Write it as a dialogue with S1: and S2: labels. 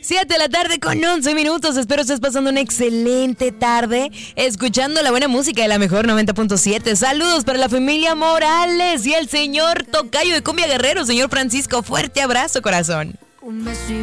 S1: 7 de la tarde con 11 minutos. Espero estés pasando una excelente tarde escuchando la buena música de la mejor 90.7. Saludos para la familia Morales y el señor tocayo de Cumbia Guerrero, señor Francisco. Fuerte abrazo, corazón.
S2: Un beso y